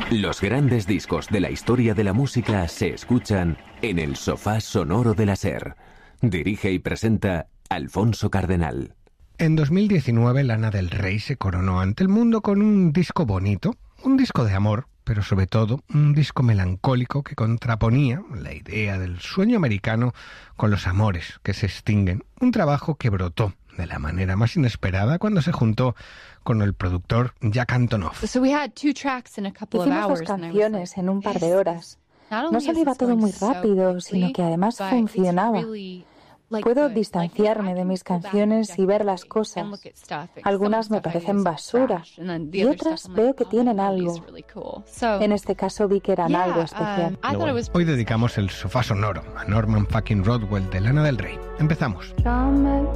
Los grandes discos de la historia de la música se escuchan en el sofá sonoro de la SER. Dirige y presenta Alfonso Cardenal. En 2019, Lana del Rey se coronó ante el mundo con un disco bonito, un disco de amor, pero sobre todo un disco melancólico que contraponía la idea del sueño americano con los amores que se extinguen. Un trabajo que brotó de la manera más inesperada cuando se juntó con el productor Jack Antonoff. Hicimos dos canciones en un par de horas. No solo iba todo muy rápido, sino que además funcionaba. Puedo distanciarme de mis canciones y ver las cosas. Algunas me parecen basura y otras veo que tienen algo. En este caso vi que eran algo especial. Hoy dedicamos el sofá sonoro a Norman fucking Rockwell de Lana del Rey. Empezamos.